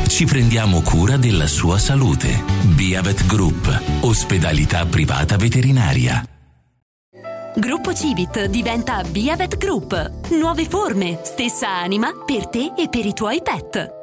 Ci prendiamo cura della sua salute. Biavet Group, ospedalità privata veterinaria. Gruppo Civit diventa Biavet Group. Nuove forme, stessa anima per te e per i tuoi pet.